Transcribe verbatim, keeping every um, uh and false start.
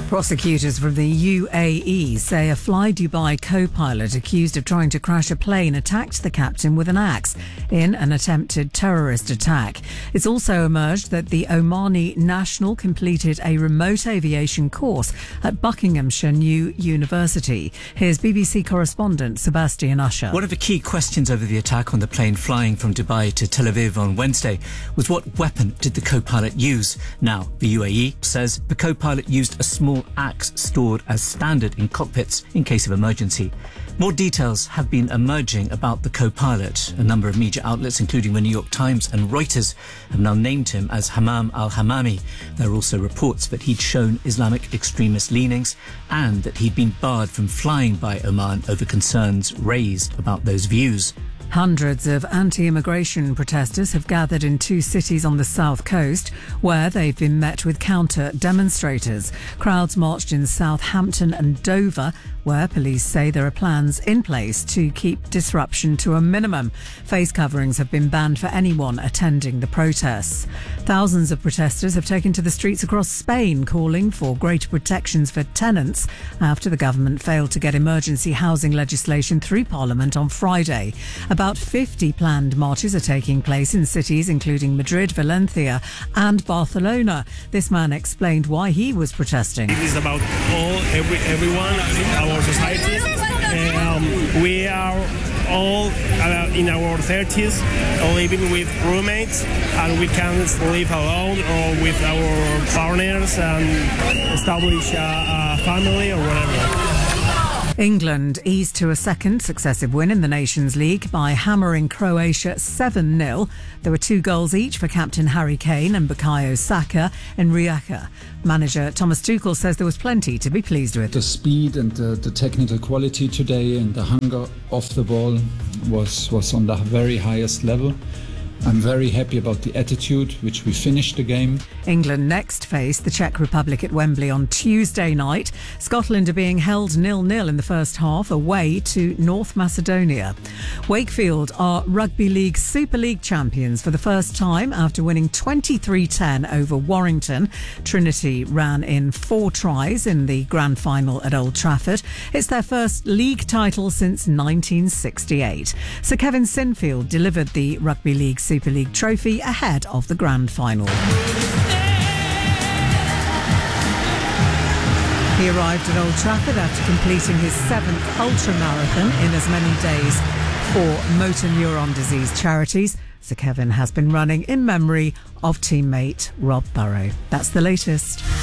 Prosecutors from the U A E say a Fly Dubai co-pilot accused of trying to crash a plane attacked the captain with an axe in an attempted terrorist attack. It's also emerged that the Omani national completed a remote aviation course at Buckinghamshire New University. Here's B B C correspondent Sebastian Usher. One of the key questions over the attack on the plane flying from Dubai to Tel Aviv on Wednesday was what weapon did the co-pilot use? Now, the U A E says the co-pilot used a small axe stored as standard in cockpits in case of emergency. More details have been emerging about the co-pilot. A number of media outlets, including the New York Times and Reuters, have now named him as Hammam al-Hammami. There are also reports that he'd shown Islamic extremist leanings and that he'd been barred from flying by Oman over concerns raised about those views. Hundreds of anti-immigration protesters have gathered in two cities on the south coast where they've been met with counter-demonstrators. Crowds marched in Southampton and Dover, where police say there are plans in place to keep disruption to a minimum. Face coverings have been banned for anyone attending the protests. Thousands of protesters have taken to the streets across Spain calling for greater protections for tenants after the government failed to get emergency housing legislation through Parliament on Friday. About fifty planned marches are taking place in cities including Madrid, Valencia and Barcelona. This man explained why he was protesting. It is about all, every, everyone, our society. Um, we are all uh, in our thirties, living with roommates, and we can live alone or with our partners and establish a, a family or whatever. England eased to a second successive win in the Nations League by hammering Croatia seven nil. There were two goals each for captain Harry Kane and Bukayo Saka and Rijeka. Manager Thomas Tuchel says there was plenty to be pleased with. The speed and the, the technical quality today and the hunger off the ball was, was on the very highest level. I'm very happy about the attitude, which we finished the game. England next face the Czech Republic at Wembley on Tuesday night. Scotland are being held nil nil in the first half away to North Macedonia. Wakefield are Rugby League Super League champions for the first time after winning twenty-three ten over Warrington. Trinity ran in four tries in the grand final at Old Trafford. It's their first league title since nineteen sixty-eight. Sir Kevin Sinfield delivered the Rugby League Super League trophy ahead of the grand final. He arrived at Old Trafford after completing his seventh ultra-marathon in as many days for motor neuron disease charities. Sir Kevin has been running in memory of teammate Rob Burrow. That's the latest.